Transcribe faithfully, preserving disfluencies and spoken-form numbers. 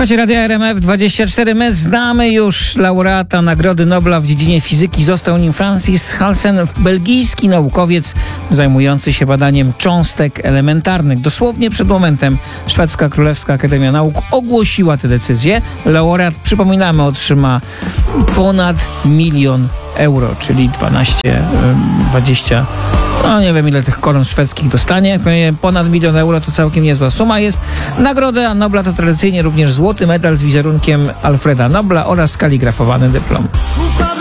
Słuchajcie Radia R M F dwadzieścia cztery. My znamy już laureata Nagrody Nobla w dziedzinie fizyki. Został nim Francis Halsen, belgijski naukowiec zajmujący się badaniem cząstek elementarnych. Dosłownie przed momentem Szwedzka Królewska Akademia Nauk ogłosiła tę decyzję. Laureat, przypominamy, otrzyma ponad milion euro, czyli dwanaście, dwadzieścia, no nie wiem ile tych koron szwedzkich dostanie. Ponad milion euro to całkiem niezła suma jest. Nagroda Nobla to tradycyjnie również złoty medal z wizerunkiem Alfreda Nobla oraz skaligrafowany dyplom.